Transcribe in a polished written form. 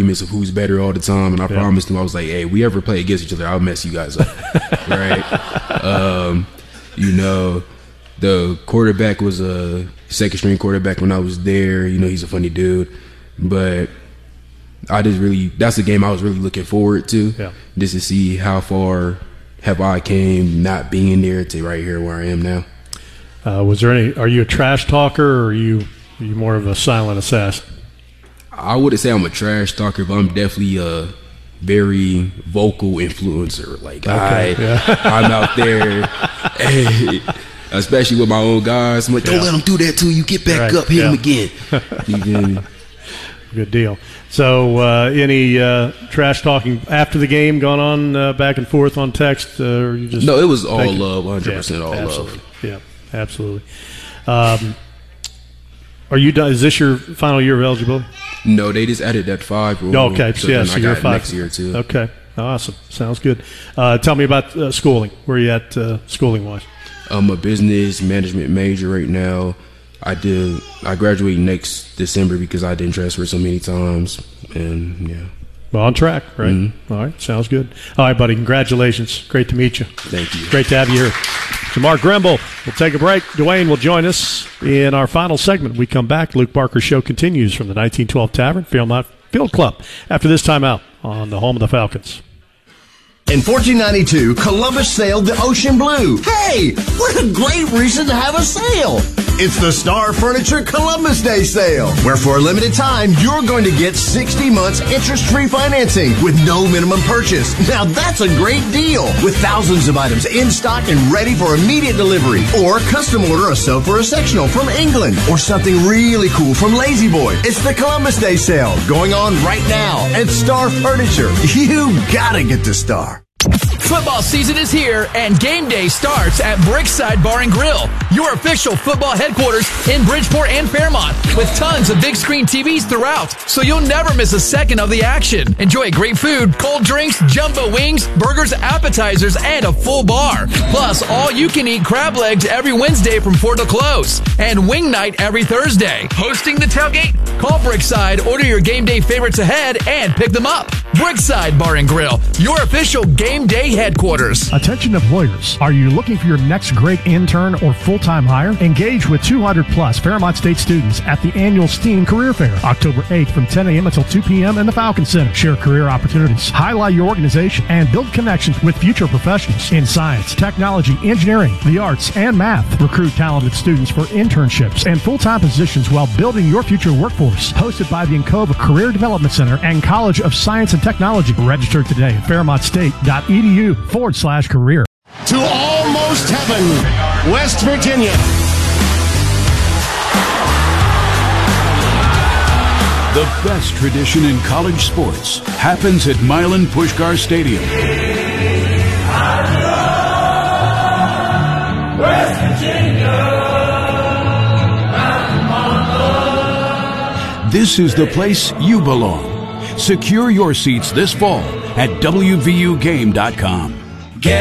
arguments of who's better all the time, and I promised him, I was like, hey, we ever play against each other, I'll mess you guys up. Right? You know, the quarterback was a second string quarterback when I was there. You know, he's a funny dude. But that's the game I was really looking forward to, just to see how far have I came not being there to right here where I am now. Are you a trash talker, or are you more of a silent assassin? I wouldn't say I'm a trash talker, but I'm definitely a very vocal influencer. Like, I'm out there, especially with my own guys. I'm like, don't let him do that to you. Get back up, hit him again. You get me? Good deal. So any trash talking after the game going on back and forth on text? Or you just No, it was all love, 100% all absolutely. love. Yeah, absolutely. Are you done? Is this your final year of eligibility? No, they just added that 5 rule. Okay, so so you're 5. Next year, too. Okay, awesome. Sounds good. Tell me about schooling. Where are you at schooling-wise? I'm a business management major right now. I graduate next December because I didn't transfer so many times, and Well, on track, right? Mm-hmm. All right, sounds good. All right, buddy, congratulations. Great to meet you. Thank you. Great to have you here. So Mark Grimble, we'll take a break. Dwayne will join us in our final segment. When we come back, Luke Barker's show continues from the 1912 Tavern, Fairmont Field Club, after this timeout on the home of the Falcons. In 1492, Columbus sailed the ocean blue. Hey, what a great reason to have a sale! It's the Star Furniture Columbus Day Sale, where for a limited time, you're going to get 60 months interest-free financing with no minimum purchase. Now that's a great deal, with thousands of items in stock and ready for immediate delivery. Or custom order a sofa or sectional from England, or something really cool from Lazy Boy. It's the Columbus Day Sale, going on right now at Star Furniture. You gotta get to Star. Football season is here, and game day starts at Brickside Bar and Grill, your official football headquarters in Bridgeport and Fairmont, with tons of big screen TVs throughout, so you'll never miss a second of the action. Enjoy great food, cold drinks, jumbo wings, burgers, appetizers, and a full bar. Plus, all-you-can-eat crab legs every Wednesday from 4 to close, and wing night every Thursday. Hosting the tailgate? Call Brickside, order your game day favorites ahead, and pick them up. Brickside Bar and Grill, your official game day headquarters. Attention employers. Are you looking for your next great intern or full-time hire? Engage with 200-plus Fairmont State students at the annual STEAM Career Fair, October 8th from 10 a.m. until 2 p.m. in the Falcon Center. Share career opportunities, highlight your organization, and build connections with future professionals in science, technology, engineering, the arts, and math. Recruit talented students for internships and full-time positions while building your future workforce. Hosted by the Encova Career Development Center and College of Science and Technology. Register today at fairmontstate.edu/career. To almost heaven, West Virginia. The best tradition in college sports happens at Milan Puskar Stadium. West Virginia. This is the place you belong. Secure your seats this fall at WVUGame.com.